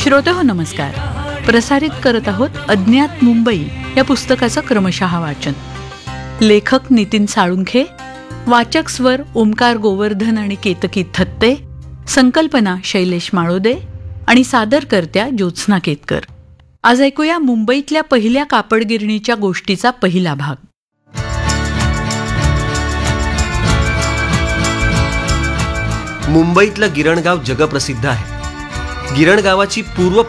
श्रोतेहो नमस्कार. प्रसारित करत आहोत अज्ञात मुंबई या पुस्तकाचं क्रमशः वाचन. लेखक नितीन साळुंखे, वाचक स्वर ओमकार गोवर्धन आणि केतकी थत्ते, संकल्पना शैलेश माळोदे आणि सादरकर्त्या ज्योत्स्ना केतकर. आज ऐकूया मुंबईतल्या पहिल्या कापडगिरणीच्या गोष्टीचा पहिला भाग. मुंबईतलं गिरणगाव जगप्रसिद्ध आहे. गिरणगावाची पूर्व